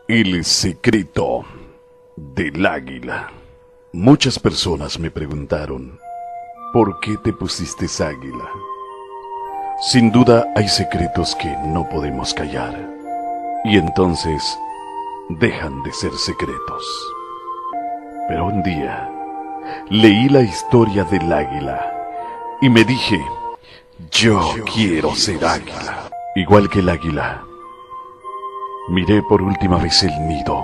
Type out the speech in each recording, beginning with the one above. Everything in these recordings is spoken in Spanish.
El secreto del águila. Muchas personas me preguntaron, ¿por qué te pusiste águila? Sin duda hay secretos que no podemos callar, y entonces dejan de ser secretos. Pero un día leí la historia del águila y me dije, yo quiero ser águila. Igual que el águila, miré por última vez el nido,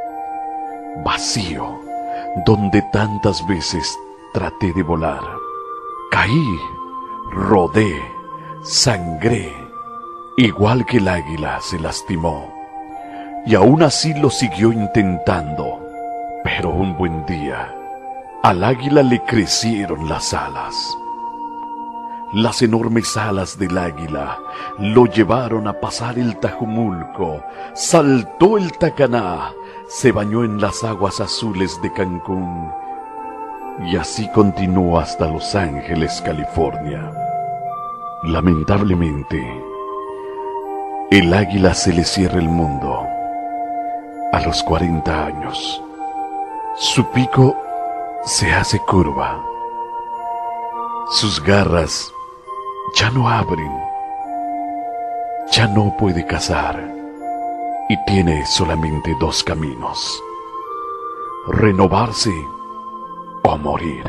vacío, donde tantas veces traté de volar. Caí, rodé, sangré, igual que el águila se lastimó, y aún así lo siguió intentando. Pero un buen día, al águila le crecieron las alas. Las enormes alas del águila lo llevaron a pasar el Tajumulco, saltó el Tacaná, se bañó en las aguas azules de Cancún y así continuó hasta Los Ángeles, California. Lamentablemente, el águila se le cierra el mundo a los 40 años. Su pico se hace curva. Sus garras ya no abren, ya no puede cazar y tiene solamente dos caminos: renovarse o morir.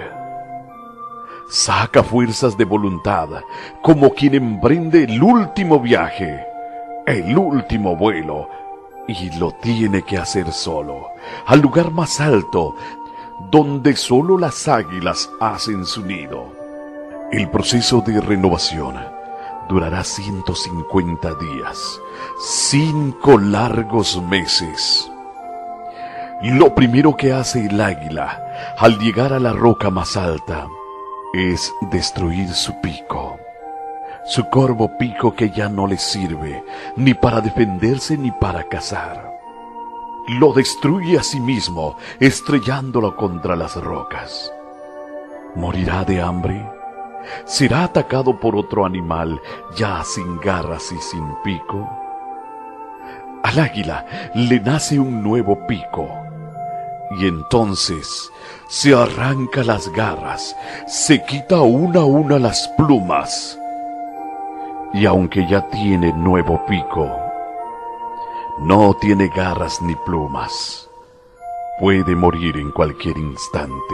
Saca fuerzas de voluntad como quien emprende el último viaje, el último vuelo, y lo tiene que hacer solo, al lugar más alto, donde solo las águilas hacen su nido. El proceso de renovación durará 150 días, 5 largos meses. Lo primero que hace el águila al llegar a la roca más alta es destruir su pico, su corvo pico que ya no le sirve ni para defenderse ni para cazar. Lo destruye a sí mismo, estrellándolo contra las rocas. ¿Morirá de hambre? ¿Será atacado por otro animal ya sin garras y sin pico? Al águila le nace un nuevo pico y entonces se arranca las garras, se quita una a una las plumas y aunque ya tiene nuevo pico, no tiene garras ni plumas, puede morir en cualquier instante.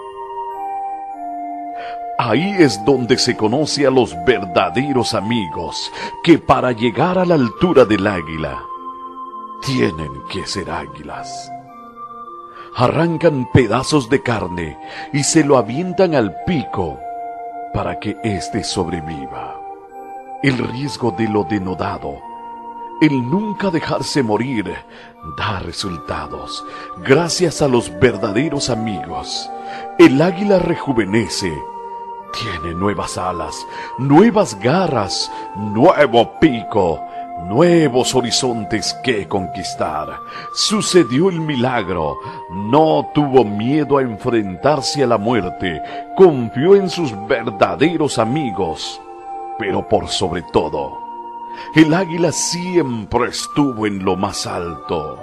Ahí es donde se conoce a los verdaderos amigos, que para llegar a la altura del águila, tienen que ser águilas. Arrancan pedazos de carne y se lo avientan al pico para que éste sobreviva. El riesgo de lo denodado, el nunca dejarse morir, da resultados. Gracias a los verdaderos amigos, el águila rejuvenece. Tiene nuevas alas, nuevas garras, nuevo pico, nuevos horizontes que conquistar. Sucedió el milagro, no tuvo miedo a enfrentarse a la muerte, confió en sus verdaderos amigos. Pero por sobre todo, el águila siempre estuvo en lo más alto,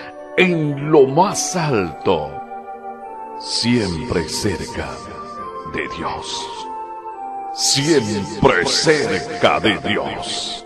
siempre cerca de Dios. Siempre cerca de Dios.